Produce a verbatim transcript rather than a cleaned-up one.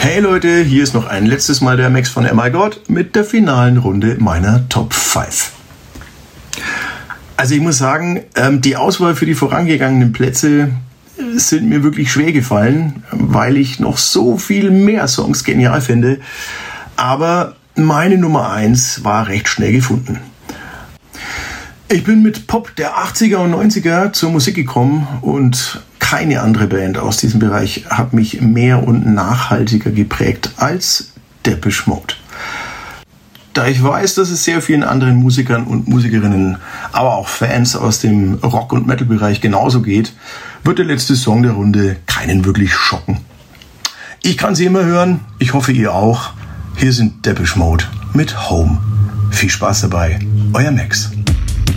Hey Leute, hier ist noch ein letztes Mal der Max von Oh My God mit der finalen Runde meiner Top fünf. Also ich muss sagen, die Auswahl für die vorangegangenen Plätze sind mir wirklich schwer gefallen, weil ich noch so viel mehr Songs genial finde. Aber meine Nummer eins war recht schnell gefunden. Ich bin mit Pop der achtziger und neunziger zur Musik gekommen und keine andere Band aus diesem Bereich hat mich mehr und nachhaltiger geprägt als Depeche Mode. Da ich weiß, dass es sehr vielen anderen Musikern und Musikerinnen, aber auch Fans aus dem Rock- und Metal-Bereich genauso geht, wird der letzte Song der Runde keinen wirklich schocken. Ich kann sie immer hören, ich hoffe ihr auch. Hier sind Depeche Mode mit Home. Viel Spaß dabei, euer Max.